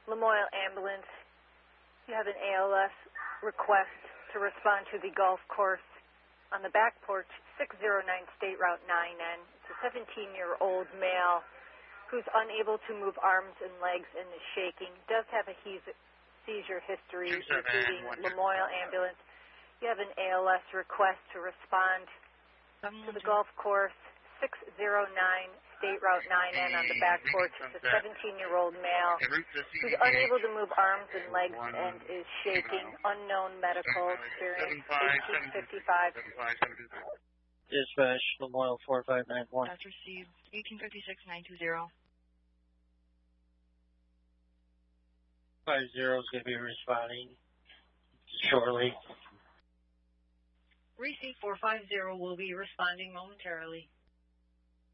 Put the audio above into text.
Lamoille Ambulance. You have an ALS request to respond to the golf course on the back porch, 609 State Route 9N. It's a 17-year-old male who's unable to move arms and legs and is shaking. Does have a seizure history, receiving Lamoille Ambulance. You have an ALS request to respond to the golf course, 609 State Route 9N on the back porch. It's a 17-year-old male who's unable to move arms and legs and is shaking. Unknown medical experience, 1855. Dispatch, Lamoille 4591. That's received, 1856-920. 50 is going to be responding shortly. Receipt 450 will be responding momentarily.